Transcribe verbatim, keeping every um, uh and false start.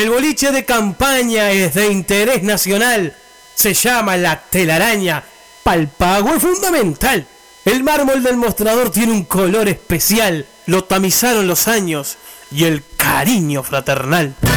boliche de campaña es de interés nacional. Se llama La Telaraña. Pa'l pago es fundamental. El mármol del mostrador tiene un color especial. Lo tamizaron los años y el cariño fraternal.